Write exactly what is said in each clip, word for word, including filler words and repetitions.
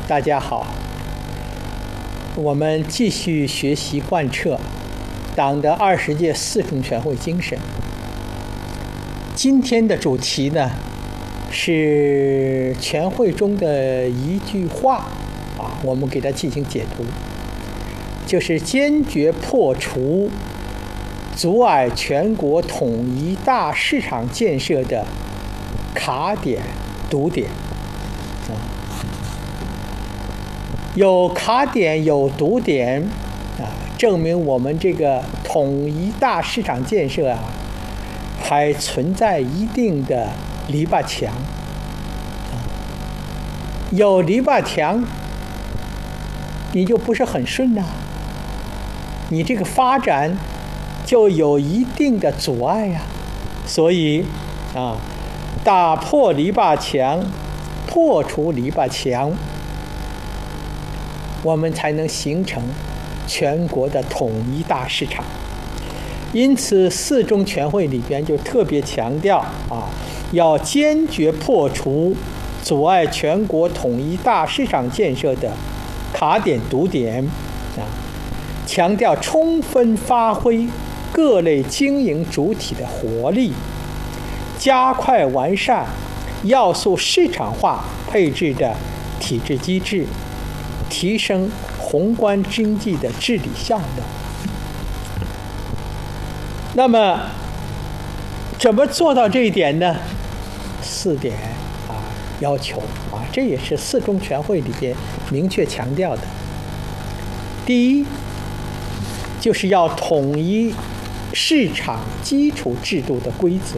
大家好，我们继续学习贯彻党的二十届四中全会精神。今天的主题呢，是全会中的一句话啊，我们给它进行解读，就是坚决破除阻碍全国统一大市场建设的卡点、堵点。有卡点有堵点啊，证明我们这个统一大市场建设啊，还存在一定的篱笆墙。有篱笆墙，你就不是很顺呐、啊，你这个发展就有一定的阻碍呀、啊。所以啊，打破篱笆墙，破除篱笆墙，我们才能形成全国的统一大市场。因此，四中全会里边就特别强调啊，要坚决破除阻碍全国统一大市场建设的卡点堵点啊，强调充分发挥各类经营主体的活力，加快完善要素市场化配置的体制机制，提升宏观经济的治理效能。那么，怎么做到这一点呢？四点啊要求啊，这也是四中全会里边明确强调的。第一，就是要统一市场基础制度的规则。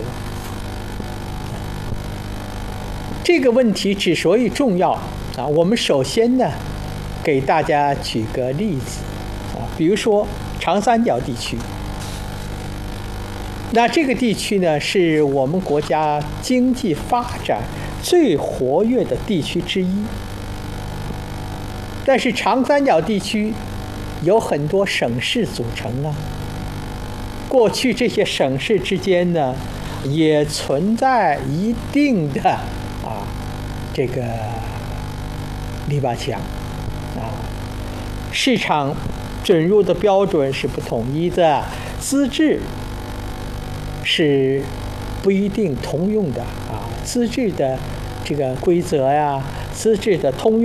这个问题之所以重要啊，我们首先呢，给大家举个例子啊，比如说长三角地区，那这个地区呢，是我们国家经济发展最活跃的地区之一。但是长三角地区有很多省市组成啊，过去这些省市之间呢，也存在一定的啊这个篱笆墙。啊，市场准入的标准是不统一的，资质是不一定通用的啊，资质的这个规则呀，资质的通用